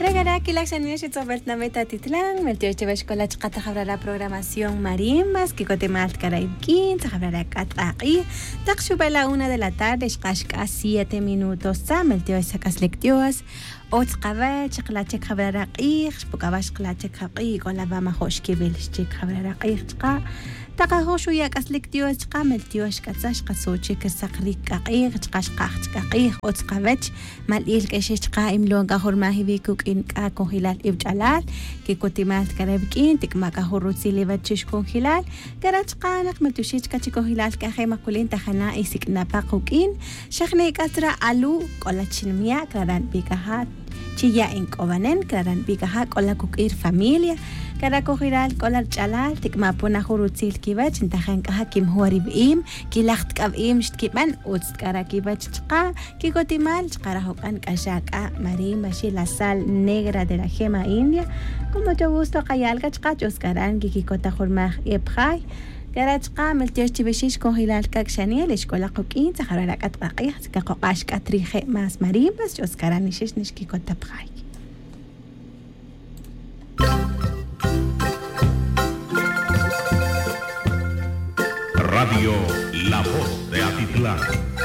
Regará que la xanía se sobretna meta titlán, meltio chevesh con la chata habrá programación marimbas, que cotemalt caraibquín, habrá cataqui, taxubela 1 de la tarde, shkashka 7 minutos, meltio sacas lectioas, otzqava, chiclachek habrá qix, pokabash klachek haqi, con la vama hoshkibel, chek habrá qixqa. تقاهوشو ياك أسلك ديوش قامل ديوش كتساش قصوشي كساقريك قاقيغ تقاش قاقش قاقيغ وتقافتش مالإيل كيشيش قائم لون قاهور ماهي بيكوك إن كاكو هلال إبجالال كي كنتي مالت كرابكين تكما قاهور روتسي لفتشيش كون هلال كرات قانق ملتوشيش كاتشيكو هلال كاخيما كولين تخنا إيسيك ناباقوكين شخني كاترا ألو قولاتشنميا كران بيكاهات Chilla en Covanen, Kraran Bigaha, Kola Kukir Familia, Karakohiral, Kolar Chalal, Tikmapuna Hurutzil Kivach, Tahanka Kim Huaribim, Kilacht Kavim, Shkiban, Utskarakivach, Kikotimal, Karahokan Kashaka, Marim, la sal negra de la gema india, como te gusto Kayalga, Chkachoskaran, Kikikota Hurmach, Ebhai. كراتقا ملتيش تبشيش كوهيلال كاكشانية لشكولا قوكين تخرارا كتقاقيح تكاقوقاش كاتريخي ماس مريم بس جوز كرانيشيش نشكي كوتا بخاي Radio La Voz de Atitlán.